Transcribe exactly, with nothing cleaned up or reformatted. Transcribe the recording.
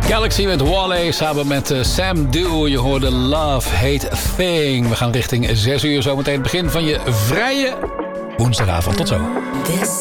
Galaxy met Wally samen met uh, Sam Duo. Je hoorde Love Hate Thing. We gaan richting zes uur zometeen. Het begin van je vrije woensdagavond. Tot zo.